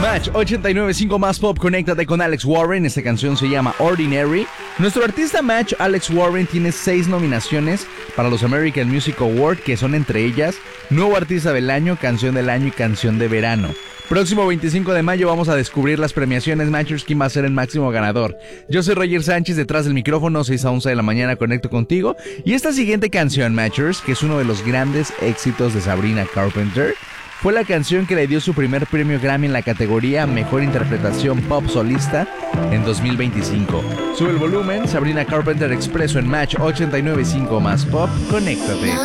Match 89.5 más pop, conéctate con Alex Warren. Esta canción se llama Ordinary. Nuestro artista Match, Alex Warren, tiene 6 nominaciones para los American Music Awards, que son entre ellas Nuevo Artista del Año, Canción del Año y Canción de Verano. Próximo 25 de mayo vamos a descubrir las premiaciones Matchers, quién va a ser el máximo ganador. Yo soy Roger Sánchez, detrás del micrófono, 6 a 11 de la mañana conecto contigo. Y esta siguiente canción, Matchers, que es uno de los grandes éxitos de Sabrina Carpenter, fue la canción que le dio su primer premio Grammy en la categoría Mejor Interpretación Pop Solista en 2025. Sube el volumen, Sabrina Carpenter Expreso en Match 89.5 más pop, conéctate.